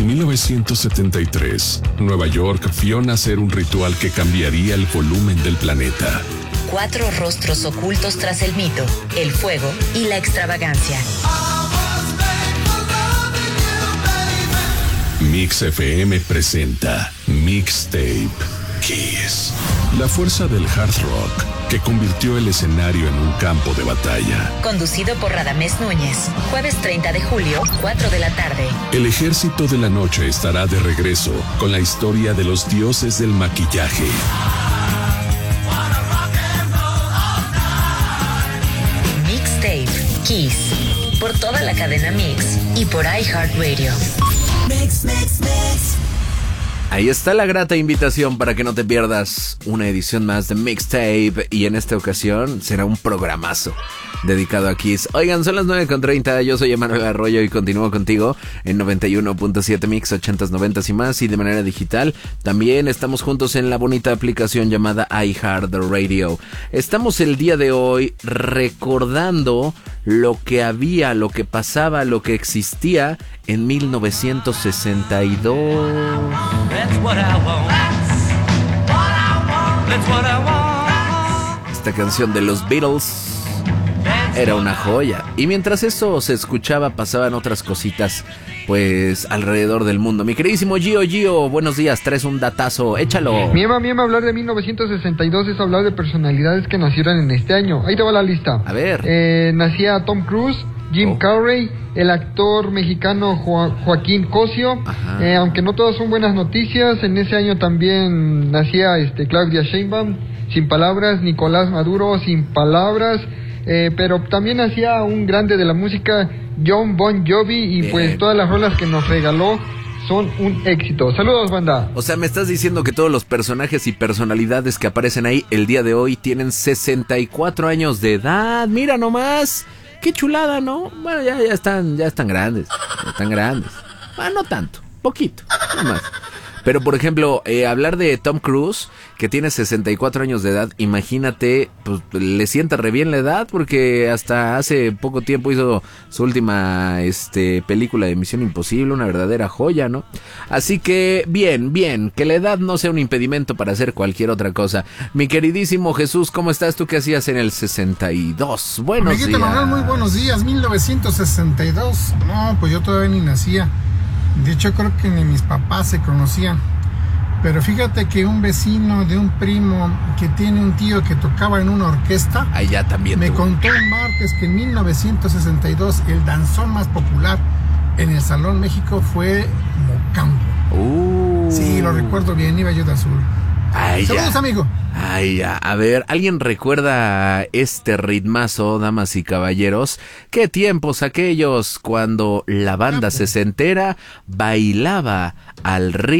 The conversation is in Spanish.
En 1973, Nueva York vio nacer un ritual que cambiaría el volumen del planeta. 4 rostros ocultos tras el mito, el fuego y la extravagancia. Mix FM presenta Mixtape Kiss. La fuerza del hard rock que convirtió el escenario en un campo de batalla. Conducido por Radamés Núñez. Jueves 30 de julio, 4 de la tarde. El ejército de la noche estará de regreso con la historia de los dioses del maquillaje. Mixtape Kiss. Por toda la cadena Mix y por iHeartRadio. Mix, mix, mix. Ahí está la grata invitación para que no te pierdas una edición más de Mixtape, y en esta ocasión será un programazo dedicado a Kiss. Oigan, son las 9:30, yo soy Emanuel Arroyo y continúo contigo en 91.7 Mix, 80s, 90s y más, y de manera digital. También estamos juntos en la bonita aplicación llamada iHeartRadio. Estamos el día de hoy recordando lo que había, lo que pasaba, lo que existía en 1962. Esta canción de los Beatles era una joya. Y mientras eso se escuchaba, pasaban otras cositas, pues, alrededor del mundo. Mi queridísimo Gio, buenos días, traes un datazo, échalo. Mi Ema, hablar de 1962 es hablar de personalidades que nacieron en este año. Ahí te va la lista. A ver. Nacía Tom Cruise, Jim Carrey, el actor mexicano Joaquín Cosio. Aunque no todas son buenas noticias, en ese año también nacía Claudia Sheinbaum, sin palabras, Nicolás Maduro, sin palabras. Pero también hacía un grande de la música, John Bon Jovi, y pues todas las rolas que nos regaló son un éxito. Saludos, banda. O sea, me estás diciendo que todos los personajes y personalidades que aparecen ahí el día de hoy tienen 64 años de edad. Mira nomás, qué chulada, ¿no? Bueno, ya están grandes, Bueno, no tanto, poquito, nomás. Pero, por ejemplo, hablar de Tom Cruise, que tiene 64 años de edad, imagínate, pues le sienta re bien la edad, porque hasta hace poco tiempo hizo su última película de Misión Imposible, una verdadera joya, ¿no? Así que, bien, que la edad no sea un impedimento para hacer cualquier otra cosa. Mi queridísimo Jesús, ¿cómo estás? ¿Tú qué hacías en el 62? Buenos Amiguito días. Manuel, muy buenos días. 1962. No, pues yo todavía ni nacía. De hecho, creo que ni mis papás se conocían. Pero fíjate que un vecino de un primo que tiene un tío que tocaba en una orquesta, ya también me contó un martes que en 1962 el danzón más popular en el Salón México fue Mocambo. Sí, lo recuerdo bien, iba yo de azul. Saludos, amigo. A ver, ¿alguien recuerda este ritmazo, damas y caballeros? ¿Qué tiempos aquellos cuando la banda sesentera bailaba al ritmo